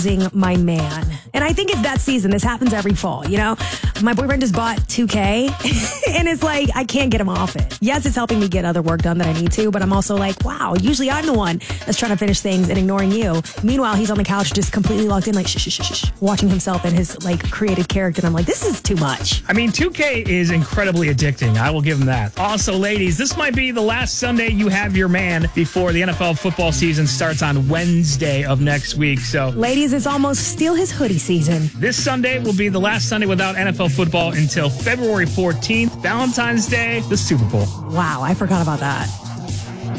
my man. And I think it's that season. This happens every fall, you know? My boyfriend just bought 2K and it's like, I can't get him off it. Yes, it's helping me get other work done that I need to, but I'm also like, wow, usually I'm the one that's trying to finish things and ignoring you. Meanwhile, he's on the couch just completely locked in, like, shh, watching himself and his, like, created character. And I'm like, this is too much. I mean, 2K is incredibly addicting. I will give him that. Also, ladies, this might be the last Sunday you have your man before the NFL football season starts on Wednesday of next week. So, ladies, it's almost steal his hoodie season. This Sunday will be the last Sunday without NFL football until February 14th, Valentine's Day, the Super Bowl. Wow, I forgot about that.